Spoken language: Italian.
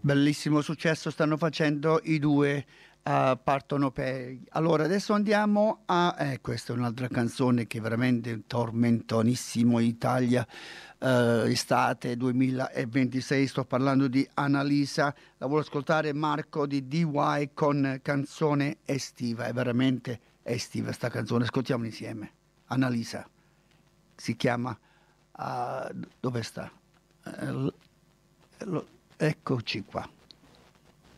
Bellissimo successo stanno facendo i due, partono per... Allora, adesso andiamo a... questa è un'altra canzone che è veramente un tormentonissimo Italia, estate 2026, sto parlando di Annalisa, la vuole ascoltare Marco di DY con canzone estiva, è veramente estiva sta canzone, ascoltiamola insieme. Annalisa, si chiama... dove sta? Eccoci qua.